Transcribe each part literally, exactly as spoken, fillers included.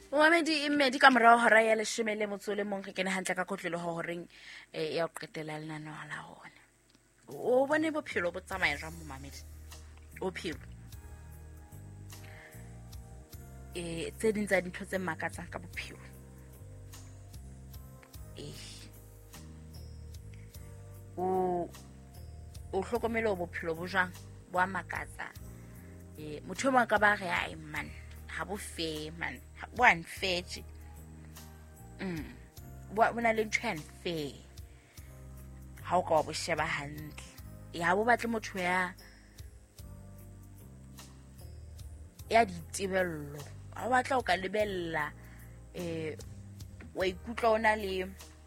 Mohamedi immedi ka morao hora ya leshome le motso le mong re kene hantle ka kotlelo ho horeng e ya qetela lenano la hona. O bone bophelo bo tsamaya jwang Mohamedi? O phelo. Eh tse ding tsa dintho tse makatsang ka bophelo. Eh. O o hlokomelo bophelo bo jwang bo makatsa. Eh motho mo ka ba re ai man. Ha bo fe man. Bo unfair. Mm. Bo bona le ntho unfair. Ha o ka bo sheba hantle. Ya bo batle motho ya ya ditebello. Ha batla o ka lebella eh wa ikutla ona le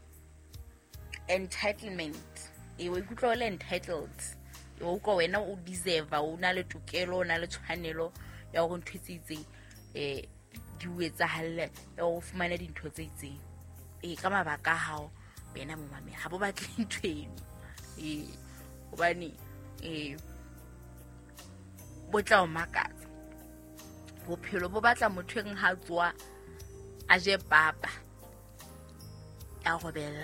entitlement. E wa ikutla o le entitled. O go wena o deserve o na le tokelo o na le tshwanelo ya go nthwetsitse eh di wetsa halle ya go fumana dintho tse itseng. Eh ka mabaka hao bena mo mame ha bo batle ntweng. Eh obani eh botla o makatsa. Bophelo bo batla motho eng ha tswa a je papa ya go bella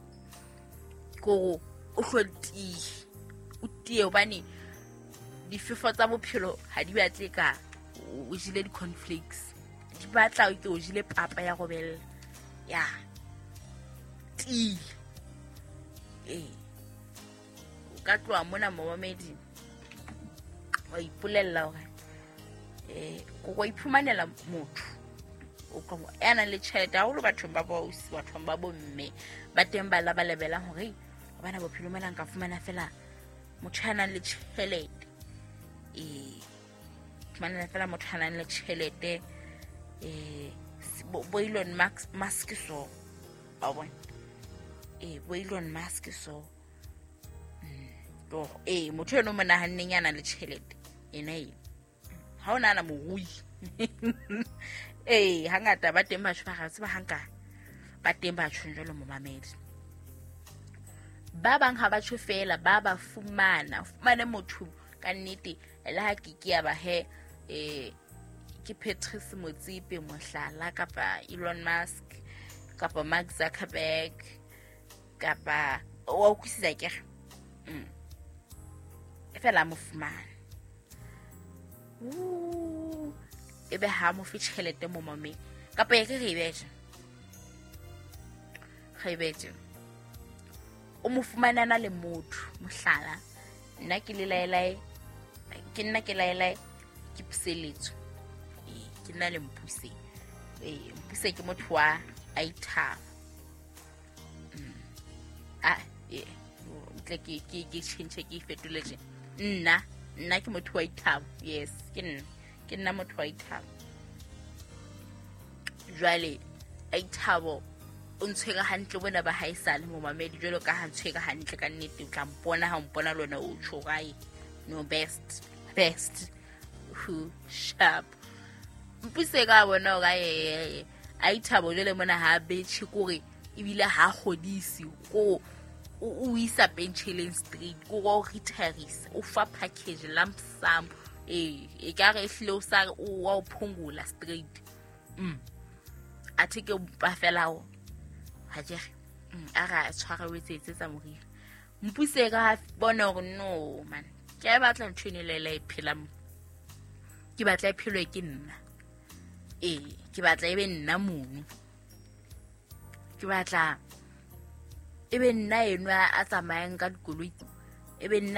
ko o hloti o tie obani difefo tsa bophelo ha di batle ka o jile di cornflakes di batla o ke o jile papa ya go bella ya ti eh o ka tloa mona Mohamedi wa ipolella hore eh go iphumanela motho o ka mo ena le tšhelete ha o lo batho ba ba usi batho ba bo mme ba teng ba la ba lebela hore bana bophelo mona nka fumana fela motšhana le tšhelete eh fumana fela motšhana le tšhelete eh bo Elon Musk so ba bona eh bo Elon Musk so to eh motho eno mona hanneng yana le tšhelete ena e ha ona na mogui eh hangata ba teng ba tshwa ga se ba hanka ba teng ba tshunjelo mo Mohamedi ba bang ha ba tshofela ba ba fumana fumane motho ka nnete le ha ke ke ya ba he eh ke Patrice Motsepe mohlala kapa Elon Musk kapa Mark Zuckerberg kapa wa ukusisa ke mm efela mo fumana uh ebe ha mo fithelete mo mame kapa ye ke re ibethe khaibethe o mo fumana na le motho mohlala nna ke le laelae ke nna ke laelae ke pseletso eh ke nna le mpuse eh mpuse ke motho wa aitha mm ah eh tle ke ke ke change ke fetoletse nna nna ke motho wa aitha yes ke nna ke nna motho wa aitha jwale aithabo o ntshwega hantle bona ba haisale mo Mohamedi jwalo ka ha ntshwega hantle ka nnete o tla mpona ha mpona lona o tshogai no best best who sharp mpuse ka bona ga ye aithabo jwale mona ha betshi kore ibile ha godisi ko o isa Benchelen Street ko go retirees o fa package lump sum eh e ka re hlile o sa o wa o phungula straight mm atike ba fela o ha je a ga tshwara wetsetse tsa moriri mpuse ka bona gore no man ke a batla ntshwene le le phela ke batla e phelo ke nna eh ke batla ebe nna mono ke batla ebe nna enwa a tsamayang ka dikoloi ebe nna